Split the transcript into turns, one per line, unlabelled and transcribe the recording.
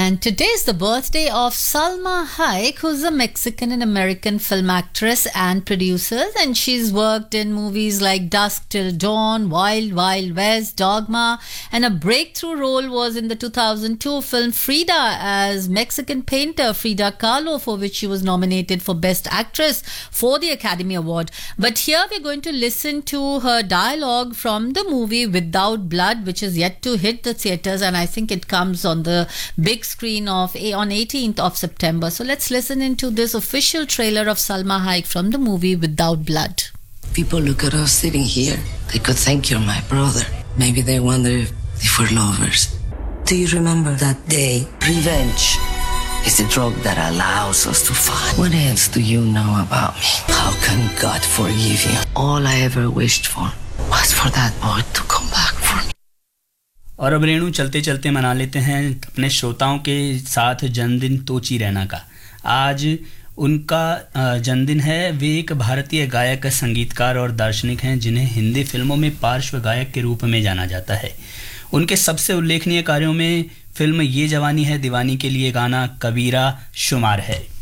And today is the birthday of Salma Hayek, who's a Mexican and American film actress and producer, and she's worked in movies like Dusk Till Dawn, Wild Wild West, Dogma, and a breakthrough role was in the 2002 film Frida as Mexican painter Frida Kahlo, for which she was nominated for Best Actress for the Academy Award. But here we're going to listen to her dialogue from the movie Without Blood, which is yet to hit the theatres, and I think it comes on the big screen on 18th of September. So let's listen into this official trailer of Salma Hayek from the movie Without Blood.
People look at us sitting here. They could think you're my brother. Maybe they wonder if we're lovers. Do you remember that day? Revenge is the drug that allows us to fight. What else do you know about me? How can God forgive you? All I ever wished for was for that boy to come back for me.
और अब रेणु चलते चलते मना लेते हैं अपने श्रोताओं के साथ जन्मदिन तोची रैना का। आज उनका जन्मदिन है। वे एक भारतीय गायक, संगीतकार और दार्शनिक हैं जिन्हें हिंदी फिल्मों में पार्श्व गायक के रूप में जाना जाता है। उनके सबसे उल्लेखनीय कार्यों में फिल्म ये जवानी है दीवानी के लिए गाना कबीरा शुमार है।